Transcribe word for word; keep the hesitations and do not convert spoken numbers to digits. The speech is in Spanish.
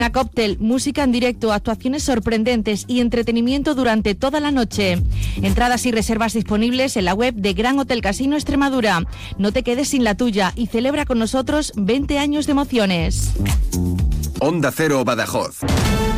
Cóctel, música en directo, actuaciones sorprendentes y entretenimiento durante toda la noche. Entradas y reservas disponibles en la web de Gran Hotel Casino Extremadura. No te quedes sin la tuya y celebra con nosotros veinte años de emociones. Onda Cero Badajoz.